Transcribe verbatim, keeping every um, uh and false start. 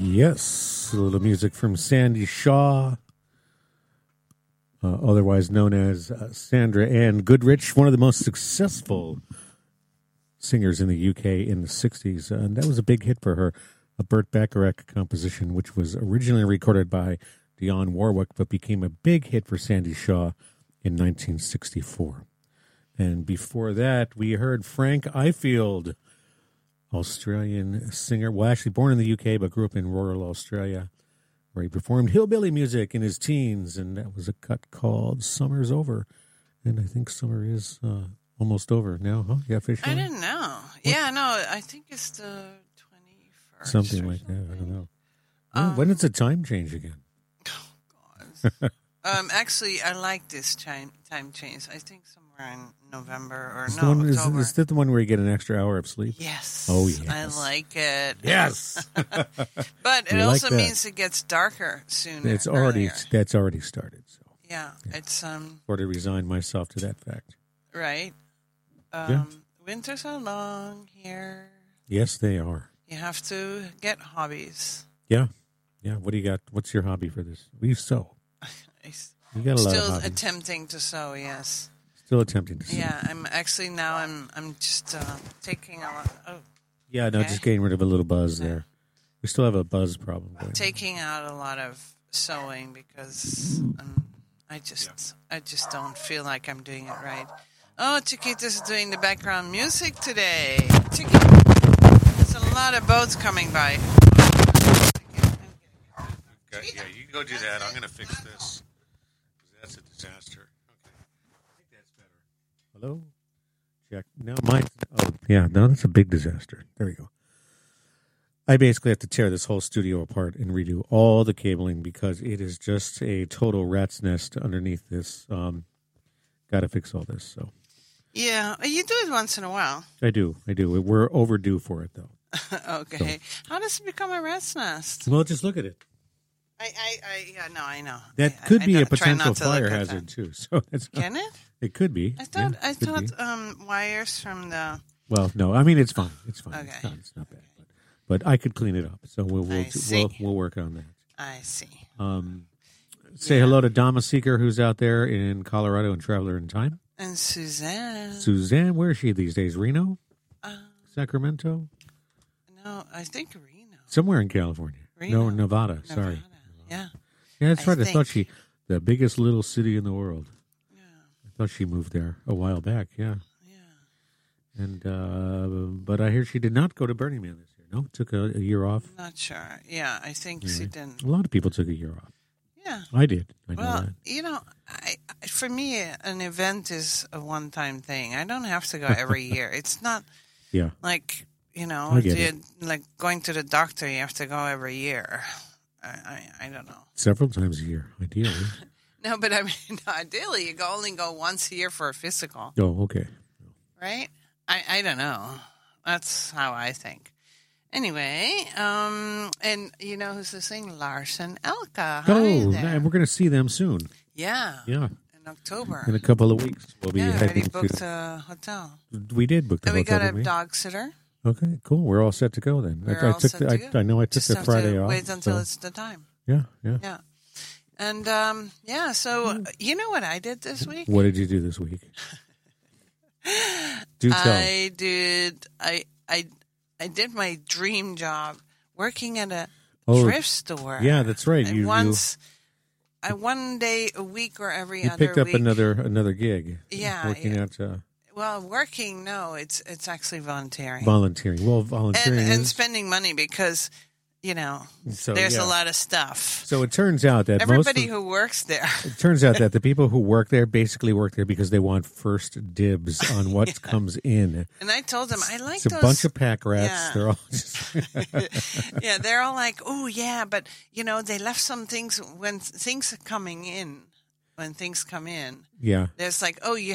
Yes, a little music from Sandy Shaw, uh, otherwise known as uh, Sandra Ann Goodrich, one of the most successful singers in the U K in the sixties. Uh, and that was a big hit for her, a Burt Bacharach composition, which was originally recorded by Dionne Warwick, but became a big hit for Sandy Shaw in nineteen sixty-four. And before that, we heard Frank Ifield, Australian singer, well, actually born in the U K, but grew up in rural Australia, where he performed hillbilly music in his teens, and that was a cut called Summer's Over. And I think summer is uh, almost over now, huh? Yeah, officially? I didn't know. What? Yeah, no, I think it's the twenty-first. Something like something. that, I don't know. Um, when does the time change again? Oh, God. um, actually, I like this time, time change. I think somewhere in November or is no, one, October. Is, is that the one where you get an extra hour of sleep? Yes. Oh, yes. I like it. Yes. But it we also like means it gets darker sooner. It's already earlier. That's already started. So yeah, yeah, it's um. Sort of resigned myself to that fact. Right. Um, yeah. Winters are long here. Yes, they are. You have to get hobbies. Yeah. Yeah. What do you got? What's your hobby for this? We sew. You got a Still lot of hobbies. attempting to sew, yes. Still attempting to sew. Yeah, I'm actually now I'm I'm just uh, taking a lot. Oh, yeah, no, okay. just getting rid of a little buzz there. We still have a buzz problem. Going taking on. out a lot of sewing because um, I just yeah. I just don't feel like I'm doing it right. Oh, Chiquita's doing the background music today. Chiquita, there's a lot of boats coming by. Okay, yeah, you can go do that. I'm going to fix this. That's a disaster. Okay. I think that's better. Hello? Check. No, mine. Oh, yeah, no, that's a big disaster. There we go. I basically have to tear this whole studio apart and redo all the cabling because it is just a total rat's nest underneath this. Um, got to fix all this, so. Yeah, you do it once in a while. I do, I do. We're overdue for it, though. Okay. So. How does it become a rat's nest? Well, just look at it. I, I, I yeah, no, I know. That I, could I, be I a potential fire to hazard too. So it's can it? It could be. I thought yeah, I thought be. um, wires from the. Well, no, I mean it's fine. It's fine. Okay. It's not, it's not bad, but, but I could clean it up. So we'll we'll we'll, we'll work on that. I see. Um, say yeah. hello to Dama Seeker, who's out there in Colorado and Traveler in Time. And Suzanne. Suzanne, where is she these days? Reno, uh, Sacramento. No, I think Reno. Somewhere in California. Reno. No, Nevada. Nevada. Sorry. Yeah. Yeah, that's I right. think. I thought she, the biggest little city in the world. Yeah. I thought she moved there a while back. Yeah. Yeah. And uh, but I hear she did not go to Burning Man this year. No, took a, a year off. Not sure. Yeah, I think yeah. she didn't. A lot of people took a year off. Yeah. I did. I know well, that. you know, I, for me, an event is a one-time thing. I don't have to go every year. It's not yeah. like, you know, I get it. like going to the doctor, you have to go every year. I, I, I don't know. Several times a year, ideally. No, but I mean, ideally, you can only go once a year for a physical. Oh, okay. Right? I, I don't know. That's how I think. Anyway, um, and you know who's listening? Lars and Elka. Hi oh, there. we're going to see them soon. Yeah. Yeah. In October. In a couple of weeks. We'll be yeah, heading already booked to... a hotel. We did book the and hotel, we got a we? dog sitter. Okay, cool. We're all set to go then. We're I, I all took set the, to I, go. I know I took Just the have Friday to off. wait until so. it's the time. Yeah, yeah. Yeah. And, um, yeah, so uh, you know what I did this week? What did you do this week? Do tell. I did, I, I, I did my dream job working at a oh, thrift store. Yeah, that's right. And You once, you, I one day a week or every you other picked up week. another another gig. Yeah. Working yeah. at... Uh, Well, working, no, it's it's actually volunteering. Volunteering. Well, volunteering and, and is... spending money because, you know, so, there's yeah. a lot of stuff. So it turns out that Everybody most of, who works there. It turns out that the people who work there basically work there because they want first dibs on what yeah. comes in. And I told them, I like it's those. It's a bunch of pack rats. Yeah. They're all just... yeah, they're all like, oh, yeah, but, you know, they left some things when things are coming in. When things come in, yeah, there's like, oh, you